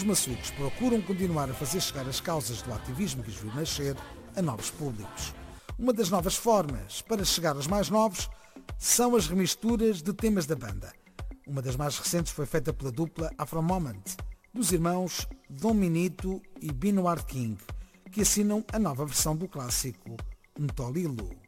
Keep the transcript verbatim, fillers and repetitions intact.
os maçudos procuram continuar a fazer chegar as causas do ativismo que os viu nascer a novos públicos. Uma das novas formas para chegar aos mais novos são as remisturas de temas da banda. Uma das mais recentes foi feita pela dupla Afro Moment, dos irmãos Dom Minito e Binoard King, que assinam a nova versão do clássico Ntolilo.